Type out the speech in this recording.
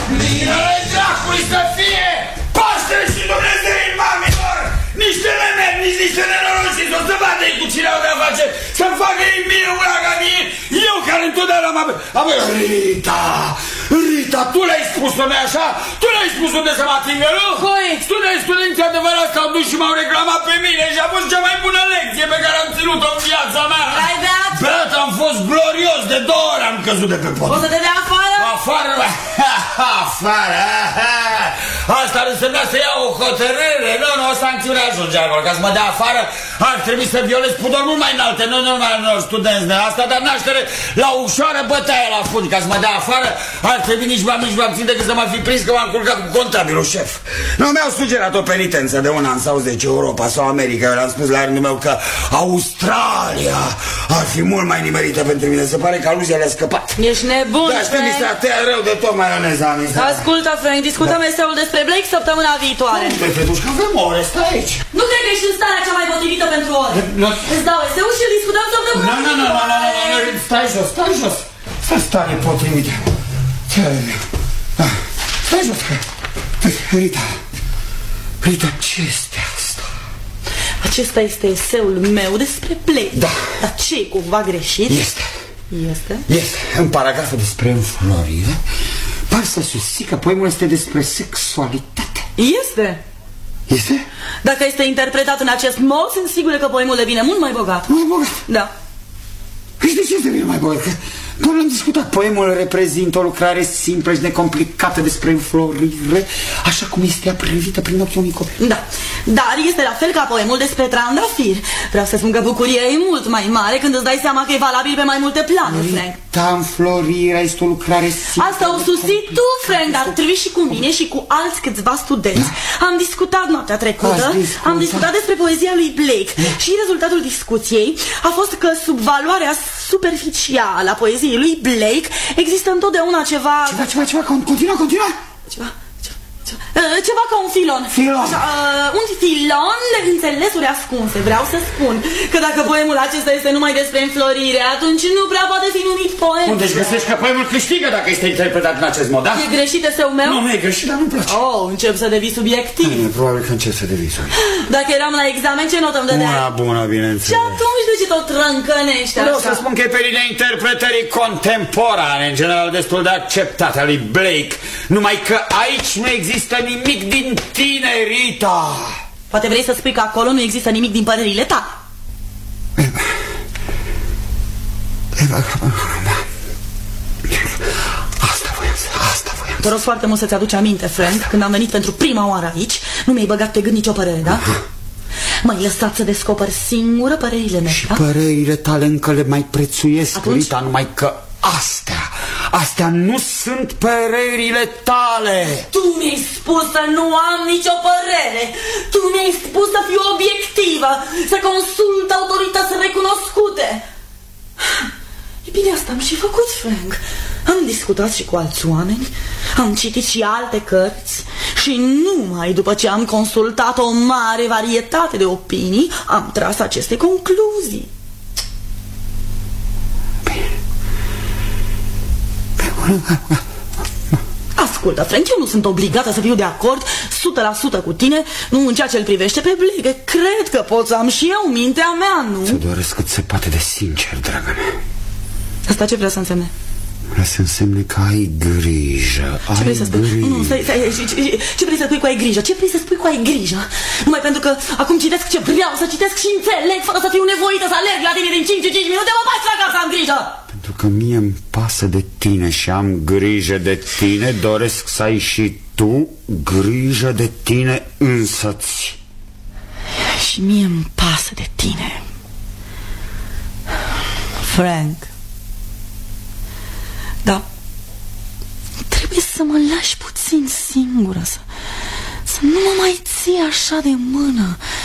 Mine-i dracului să fie! Paște și Dumnezei mamilor! Niște nemeri, niște nenorociți, o să vadă cu cine au de-a face, să-mi facă ei mie una ca mie, eu care întotdeauna m-am... Rita, tu le-ai spus-o, nu-i așa? Tu le-ai spus unde să mă atingă, nu? Studenții adevărați că au dus și m-au reclamat pe mine și a fost cea mai bună lecție pe care am ținut-o în viața mea. Ai beat? Beat, am fost glorios, de 2 ori am căzut de pe pod. O să te dea afară? Afară? Afară? Asta ar însemna să iau o hotărâre. Nu, o sancțiune ajunge acolo. Ca să mă dea afară ar trebui să violez pudori mult mai înalte. Nu, studenți de asta, dar naștere la ușoară bătaie la fund. Ca să mă dea afară ar trebui nici m-am țin decât să mă fi prins că m-am culcat cu contabilul șef. Nu, mi-au sugerat o penitență de 1 an sau 10, Europa sau America. Eu le-am spus la rândul meu că Australia ar fi mult mai nimerită pentru mine. Se pare că aluzia le-a scăpat. Ești nebun, Da, știi, mi s-a tăiat rău de tot maioneza. Ascultă, Frank, discutăm eseul despre Blake săptămâna viitoare. Păi, Fetușca, avem ore, stai aici. Nu cred că ești în starea cea mai potrivită pentru ore. Îți dau eseul și îl discutăm săptămâna viitoare. Nu, stai jos. Stai stare potrivită. Stai jos. Rita, ce este asta? Acesta este eseul meu despre Blake. Da. Dar ce e cumva greșit? Este? În paragraful despre înflorire par să susții că poemul este despre sexualitate. Este? Este? Dacă este interpretat în acest mod, sunt sigură că poemul devine mult mai bogat. Mai bogat? Da. Și de ce devine mai bogat? Că doar am discutat. Poemul reprezintă o lucrare simplă și necomplicată despre înflorire, așa cum este ea privită prin ochii unui copil. Da, dar este la fel ca poemul despre trandafir. Vreau să spun că bucuria e mult mai mare când îți dai seama că e valabil pe mai multe planuri, Frank. Da, înflorirea este o lucrare simplă. Asta o susții tu, Frank, dar trebuie și cu mine și cu alți câțiva studenți. Am discutat noaptea trecută, am discutat despre poezia lui Blake și rezultatul discuției a fost că sub valoarea superficială a poeziei lui Blake există întotdeauna ceva... Continua. Ceva ca un filon. Așa, un filon de înțelesuri ascunse. Vreau să spun că dacă poemul acesta este numai despre înflorire, atunci nu prea poate fi numit poem. Unde-și găsești că poemul câștigă dacă este interpretat în acest mod, da? E greșit eseul meu? Nu e greșit, dar nu-mi place. Încep să devii subiectiv. Probabil că încep să devii subiectiv. Dacă eram la examen, ce notă îmi dădeai? Una bună, bineînțeles. Și atunci de ce tot trâncănești așa? Vreau să spun că e pe linia interpretării contemporane, în general destul de acceptate, a lui Blake. Numai că aici nu există nimic din tine, Rita. Poate vrei să spui că acolo nu există nimic din părerile tale. Asta voiam. Te rog foarte mult să-ți aduci aminte, Frank, când am venit pentru prima oară aici, nu mi-ai băgat pe gând nicio părere, da? M-ai lăsat să descoperi singură părerile mele, și părerile tale încă le mai prețuiesc, atunci? Rita, numai că astea nu sunt părerile tale. Tu mi-ai spus să nu am nicio părere. Tu mi-ai spus să fiu obiectivă, să consult autorități recunoscute. E bine, asta am și făcut, Frank. Am discutat și cu alți oameni, am citit și alte cărți și numai după ce am consultat o mare varietate de opinii, am tras aceste concluzii. Ascultă, Frank, eu nu sunt obligată să fiu de acord 100% cu tine, nu în ceea ce îl privește pe Blake. Cred că pot să am și eu mintea mea, nu? Ți-o doresc cât se poate de sincer, dragă mea. Asta ce vrea să însemne? Vrea să însemne că ai grijă. Ce vrei să spui? Nu, stai, ce vrei să spui cu ai grijă? Ce vrei să spui cu ai grijă? Numai pentru că acum citesc ce vreau să citesc și înțeleg, fără să fiu nevoită să alerg la tine din 5 în 5 minute, mă faci la să am grijă! Pentru că mie îmi pasă de tine și am grijă de tine, doresc să ai și tu grijă de tine însăți. Și mie îmi pasă de tine, Frank. Da, trebuie să mă lași puțin singură, să nu mă mai ții așa de mână,